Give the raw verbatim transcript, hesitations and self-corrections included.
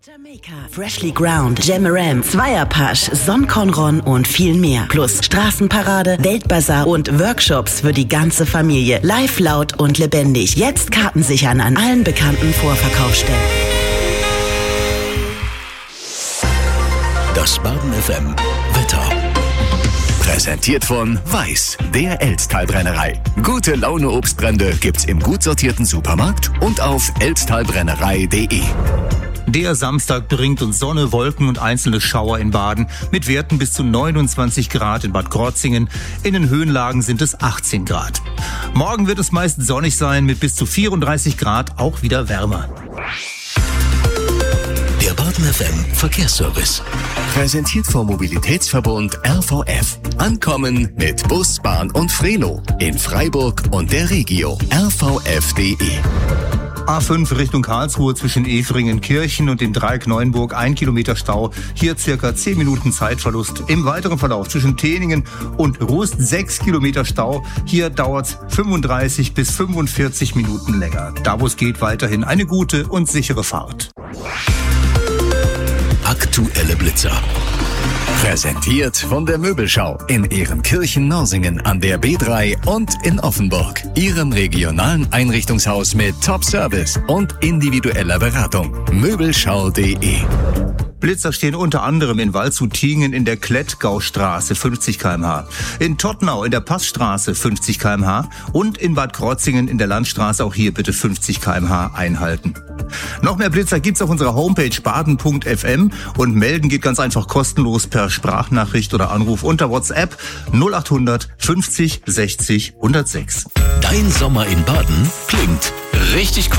Jamaika, Freshly Ground, Jamaram, Zweierpasch, Sonkonron und viel mehr. Plus Straßenparade, Weltbazar und Workshops für die ganze Familie. Live, laut und lebendig. Jetzt Karten sichern an allen bekannten Vorverkaufsstellen. Das Baden F M Wetter. Präsentiert von Weiß, der Elztal-Brennerei. Gute Laune Obstbrände gibt's im gut sortierten Supermarkt und auf elztalbrennerei punkt de. Der Samstag bringt uns Sonne, Wolken und einzelne Schauer in Baden mit Werten bis zu neunundzwanzig Grad in Bad Krotzingen. In den Höhenlagen sind es achtzehn Grad. Morgen wird es meist sonnig sein mit bis zu vierunddreißig Grad, auch wieder wärmer. Der Baden F M Verkehrsservice. Präsentiert vom Mobilitätsverbund R V F. Ankommen mit Bus, Bahn und Frelo in Freiburg und der Regio. r v f punkt de. A fünf Richtung Karlsruhe zwischen Efringen-Kirchen und dem Dreieck Neuenburg, ein Kilometer Stau. Hier circa zehn Minuten Zeitverlust. Im weiteren Verlauf zwischen Teningen und Rust sechs Kilometer Stau. Hier dauert es fünfunddreißig bis fünfundvierzig Minuten länger. Da wo es geht, weiterhin eine gute und sichere Fahrt. Aktuelle Blitzer. Präsentiert von der Möbelschau in Ehrenkirchen-Norsingen an der B drei und in Offenburg. Ihrem regionalen Einrichtungshaus mit Top-Service und individueller Beratung. Möbelschau punkt de. Blitzer stehen unter anderem in Waldshut-Tiengen in der Klettgaustraße fünfzig Kilometer pro Stunde, in Tottenau in der Passstraße fünfzig Kilometer pro Stunde und in Bad Krotzingen in der Landstraße auch hier bitte fünfzig Kilometer pro Stunde einhalten. Noch mehr Blitzer gibt's auf unserer Homepage baden punkt f m und melden geht ganz einfach kostenlos per Sprachnachricht oder Anruf unter WhatsApp null acht hundert fünfzig sechzig hundertsechs. Dein Sommer in Baden klingt richtig cool.